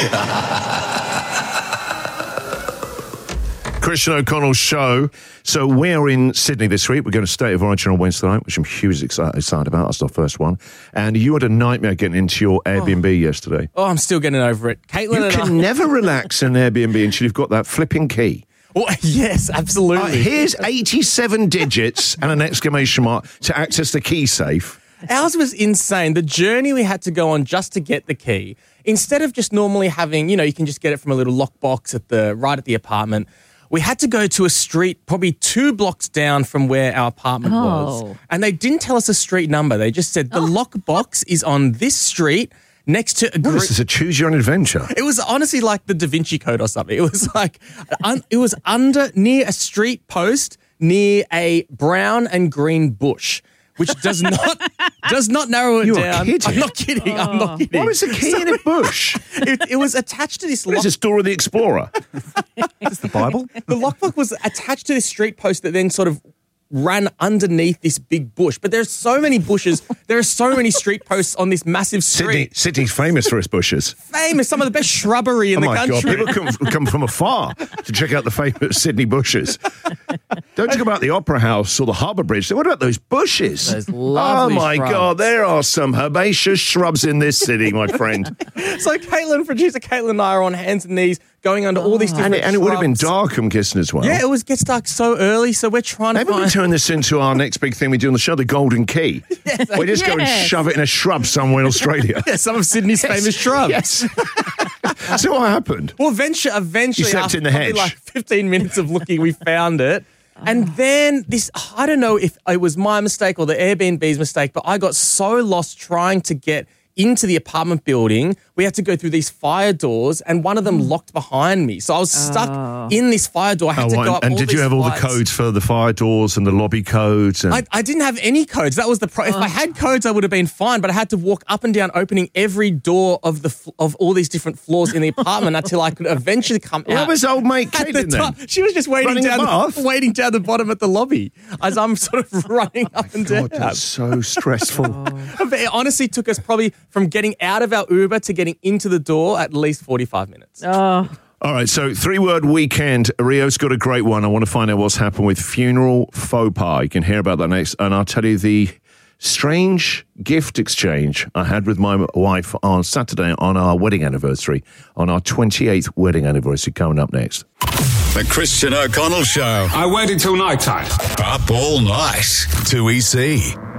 Christian O'Connell's show. So we're in Sydney this week. We're going to State of Origin on Wednesday night, which I'm hugely excited about. That's our first one. And you had a nightmare getting into your Airbnb yesterday. Oh, I'm still getting over it. Caitlin You can never relax in an Airbnb until you've got that flipping key. Oh, yes, absolutely. Here's 87 digits and an exclamation mark to access the key safe. Ours was insane. The journey we had to go on just to get the key, instead of just normally having, you can just get it from a little lockbox right at the apartment. We had to go to a street probably 2 blocks down from where our apartment was. And they didn't tell us a street number. They just said the lockbox is on this street next to a group. This is a choose your own adventure. It was honestly like the Da Vinci Code or something. It was like, it was near a street post near a brown and green bush, which does not narrow it down. Kidding. I'm not kidding. I'm not kidding. Why was the key in a bush? It was attached to this What is this, Dora the Explorer? Is this the Bible? The lockbox was attached to this street post that then sort of ran underneath this big bush. But there's so many bushes. There are so many street posts on this massive street. Sydney's famous for its bushes. Famous. Some of the best shrubbery in the country. Oh, my God. People come from afar to check out the famous Sydney bushes. Don't talk about the Opera House or the Harbour Bridge. What about those bushes? Those lovely my shrubs. God, there are some herbaceous shrubs in this city, my friend. So producer Caitlin and I are on hands and knees going under all these different And it would have been shrubs. dark, I'm guessing, as well. Yeah, it gets dark so early, so we're trying Maybe to we find... turn this into our next big thing we do on the show, the Golden Key. We just go and shove it in a shrub somewhere in Australia. Yeah, some of Sydney's famous shrubs. Yes. So what happened? Well, eventually You slept after in the probably hedge. like 15 minutes of looking, we found it. And then I don't know if it was my mistake or the Airbnb's mistake, but I got so lost trying to get into the apartment building. We had to go through these fire doors, and one of them locked behind me. So I was stuck in this fire door. I had to go up and all did you these have all the flights. codes for the fire doors and the lobby codes? And I didn't have any codes. That was the If I had codes, I would have been fine. But I had to walk up and down, opening every door of all these different floors in the apartment until I could eventually come out. Where was old mate At the Caitlin top. then? She was just waiting Running a bath? waiting down the bottom at the lobby as I'm sort of running up and down. God, that's so stressful. But it honestly took us probably from getting out of our Uber to getting into the door at least 45 minutes. All right, so 3-word weekend. Rio's got a great one. I want to find out what's happened with funeral faux pas. You can hear about that next. And I'll tell you the strange gift exchange I had with my wife on Saturday on our wedding anniversary, on our 28th wedding anniversary, coming up next. The Christian O'Connell Show. I waited till night time. Up all night. 2EC.